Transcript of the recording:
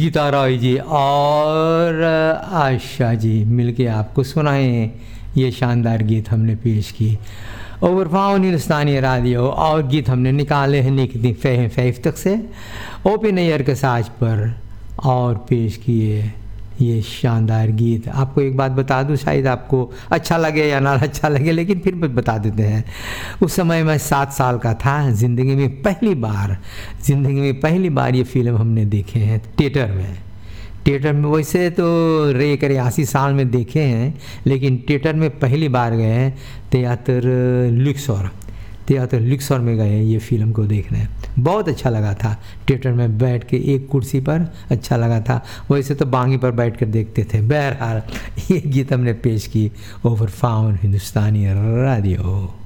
गीता रॉय जी और आशा जी मिलके आपको सुनाए ये शानदार गीत हमने पेश की। ओवरफाउन हिंदुस्तानी रेडियो और गीत हमने निकाले हैं निक फैफ तक से ओपी नैयर के साज पर और पेश किए ये शानदार गीत। आपको एक बात बता दूं, शायद आपको अच्छा लगे या ना अच्छा लगे, लेकिन फिर बता देते हैं। उस समय मैं 7 साल का था। ज़िंदगी में पहली बार ये फिल्म हमने देखे हैं थिएटर में। वैसे तो 81 साल में देखे हैं, लेकिन थिएटर में पहली बार गए हैं। थिएटर लिक्सौर में गए ये फिल्म को देखने। बहुत अच्छा लगा था थिएटर में बैठ के एक कुर्सी पर, अच्छा लगा था। वैसे तो बांगी पर बैठ कर देखते थे। बहरहाल ये गीत हमने पेश की ओवरफाउन हिंदुस्तानी रेडियो।